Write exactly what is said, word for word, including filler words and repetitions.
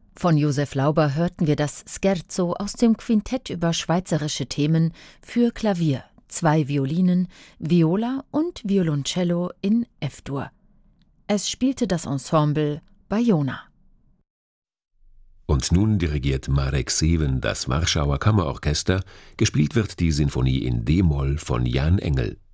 Von Josef Lauber hörten wir das Scherzo aus dem Quintett über schweizerische Themen für Klavier, zwei Violinen, Viola und Violoncello in F-Dur. Es spielte das Ensemble Bayona. Und nun dirigiert Marek Sewen das Warschauer Kammerorchester, gespielt wird die Sinfonie in D-Moll von Jan Engel.